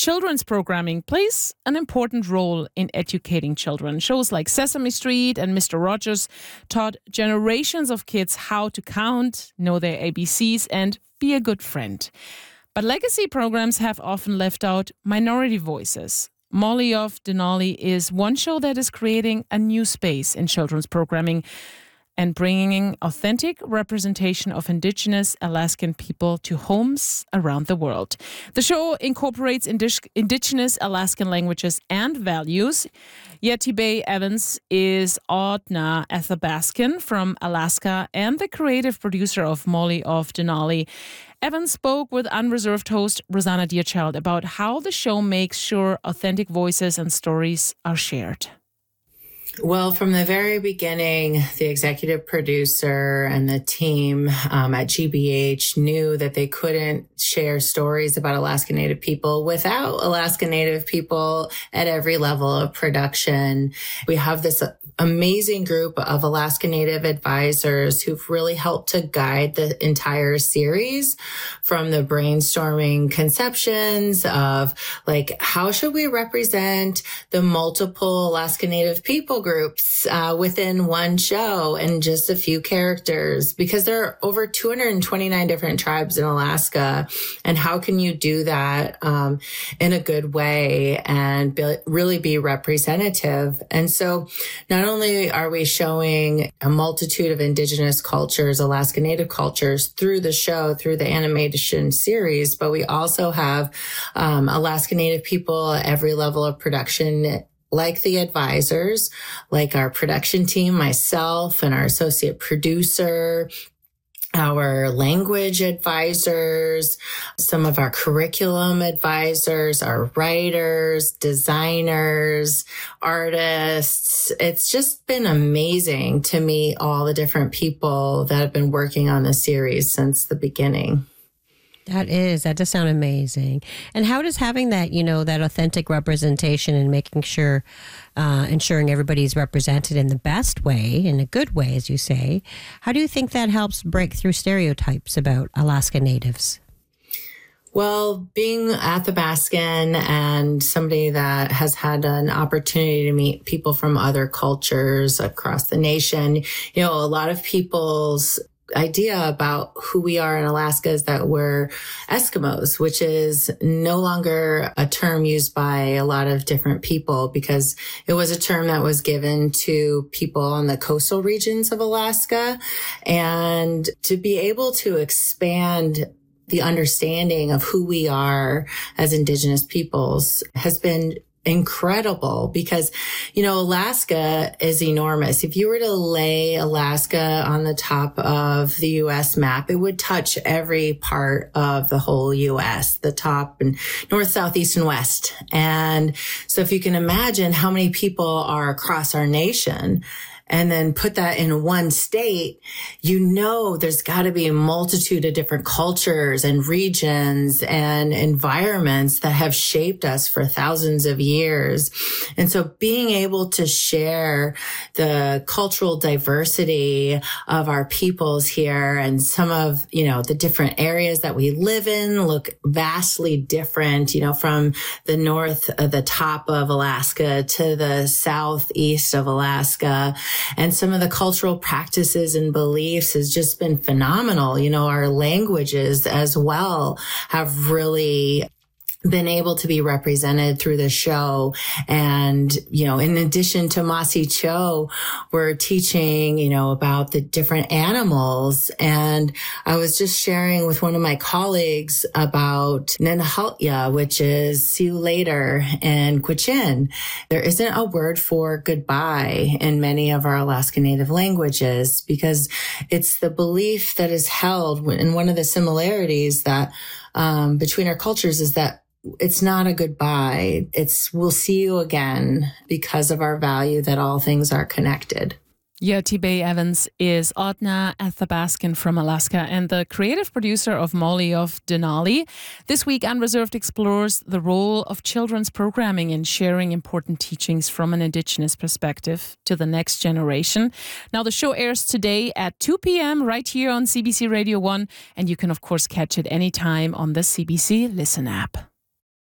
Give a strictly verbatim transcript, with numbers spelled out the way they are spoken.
children's programming plays an important role in educating children. Shows like Sesame Street and Mister Rogers taught generations of kids how to count, know their A B Cs, and be a good friend. But legacy programs have often left out minority voices. Molly of Denali is one show that is creating a new space in children's programming and bringing authentic representation of Indigenous Alaskan people to homes around the world. The show incorporates indi- Indigenous Alaskan languages and values. Yetibe Evans is Audna Athabaskan from Alaska and the creative producer of Molly of Denali. Evans spoke with Unreserved host Rosanna Deerchild about how the show makes sure authentic voices and stories are shared. Well, from the very beginning, the executive producer and the team um, at G B H knew that they couldn't share stories about Alaska Native people without Alaska Native people at every level of production. We have this amazing group of Alaska Native advisors who've really helped to guide the entire series, from the brainstorming conceptions of, like, how should we represent the multiple Alaska Native people groups uh, within one show and just a few characters, because there are over two hundred twenty-nine different tribes in Alaska. And how can you do that um, in a good way and be, really be representative? And so not only are we showing a multitude of Indigenous cultures, Alaska Native cultures through the show, through the animation series, but we also have um, Alaska Native people at every level of production, like the advisors, like our production team, myself and our associate producer, our language advisors, some of our curriculum advisors, our writers, designers, artists. It's just been amazing to meet all the different people that have been working on the series since the beginning. That is, that does sound amazing. And how does having that, you know, that authentic representation and making sure, uh, ensuring everybody's represented in the best way, in a good way, as you say, how do you think that helps break through stereotypes about Alaska Natives? Well, being Athabaskan and somebody that has had an opportunity to meet people from other cultures across the nation, you know, a lot of people's idea about who we are in Alaska is that we're Eskimos, which is no longer a term used by a lot of different people, because it was a term that was given to people in the coastal regions of Alaska. And to be able to expand the understanding of who we are as Indigenous peoples has been incredible, because, you know, Alaska is enormous. If you were to lay Alaska on the top of the U S map, it would touch every part of the whole U S, the top and north, south, east, and west. And so if you can imagine how many people are across our nation, and then put that in one state, you know there's got to be a multitude of different cultures and regions and environments that have shaped us for thousands of years. And so being able to share the cultural diversity of our peoples here, and some of, you know, the different areas that we live in look vastly different, you know, from the north, uh, the top of Alaska to the southeast of Alaska. And some of the cultural practices and beliefs has just been phenomenal. You know, our languages as well have really been able to be represented through the show. And, you know, in addition to Masi Cho, we're teaching, you know, about the different animals. And I was just sharing with one of my colleagues about Nenhaltya, which is see you later, and Gwich'in. There isn't a word for goodbye in many of our Alaska Native languages, because it's the belief that is held, and one of the similarities that um, between our cultures is that it's not a goodbye. It's we'll see you again, because of our value that all things are connected. Yetibe Evans is Audna Athabaskan from Alaska and the creative producer of Molly of Denali. This week, Unreserved explores the role of children's programming in sharing important teachings from an Indigenous perspective to the next generation. Now, the show airs today at two p.m. right here on C B C Radio one, and you can, of course, catch it anytime on the C B C Listen app.